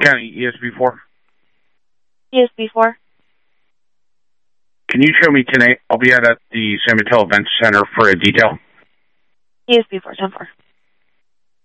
County ESB4. ESB4. Can you show me tonight? I'll be at the San Mateo Event Center for a detail. ESB4, 10-4.